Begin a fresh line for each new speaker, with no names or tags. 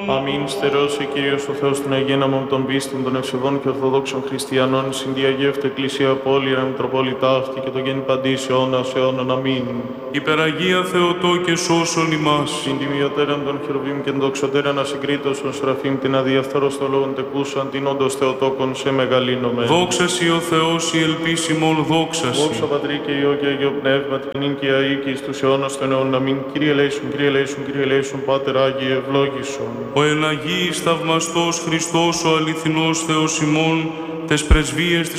Αμήν. Στερώσει Κύριος ο Θεός την Αγία Ναμό των πίστων των ευσεβών και ορθοδόξων χριστιανών, συνδιαγεύτε Εκκλησία Απόλυρα, Μητροπόλητα αυτή και το γέννη παντής αιώνας αιώνων. Αμήν.
Υπεραγία Θεοτό και σώσον ημάς.
Την τιμιωτέραν των χερουβίμ και δοξωτέραν ασυγκρίτως των Σεραφείμ, την αδιαφθαρός των λόγων τεκούσαν, την όντως Θεοτόκον σε μεγαλύνομαι.
Δόξα σοι ο Θεός, η ελπίσιμον δόξα σοι.
Δόξα Πατρί και Υιό και Αγίο Πνεύμα, την νυν και αεί και εις τους αιώνας των αιώνων. Αμήν. Κύριε ελέησον, Κύριε ελέησον, Κύριε ελέησον, Πάτερ Άγιε ευλόγησον.
Ο εν Αγίης θαυμαστός Χριστός, ο αληθινός Θεός ημών, τες πρεσβείες